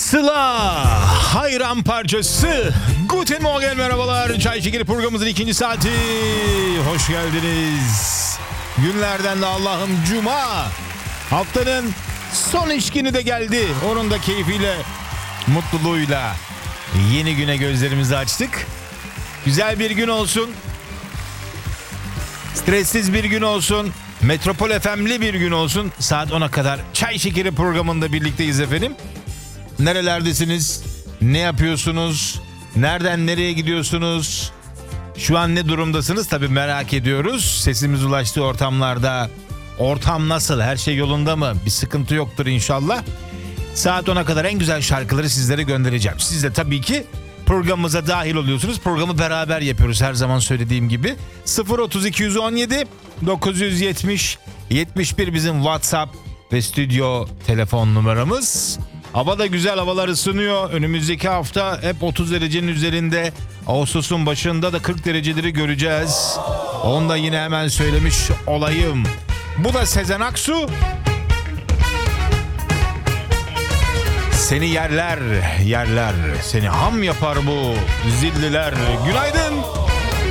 Sıla hayran parçası. Guten Morgen, merhabalar. Çay Şekeri programımızın ikinci saati. Hoş geldiniz. Günlerden de Allah'ım Cuma. Haftanın son iş günü de geldi. Onun da keyfiyle, mutluluğuyla yeni güne gözlerimizi açtık. Güzel bir gün olsun. Stressiz bir gün olsun. Metropol FM'li bir gün olsun. Saat 10'a kadar Çay Şekeri programında birlikteyiz efendim. Nerelerdesiniz? Ne yapıyorsunuz? Nereden nereye gidiyorsunuz? Şu an ne durumdasınız? Tabii merak ediyoruz. Sesimiz ulaştığı ortamlarda. Ortam nasıl? Her şey yolunda mı? Bir sıkıntı yoktur inşallah. Saat 10'a kadar en güzel şarkıları sizlere göndereceğim. Siz de tabii ki programımıza dahil oluyorsunuz. Programı beraber yapıyoruz her zaman söylediğim gibi. 03217 970 71 bizim WhatsApp ve stüdyo telefon numaramız. Hava da güzel, havalar ısınıyor. Önümüzdeki hafta hep 30 derecenin üzerinde. Ağustos'un başında da 40 dereceleri göreceğiz. Onu da yine hemen söylemiş olayım. Bu da Sezen Aksu. Seni yerler, yerler. Seni ham yapar bu zilliler. Günaydın.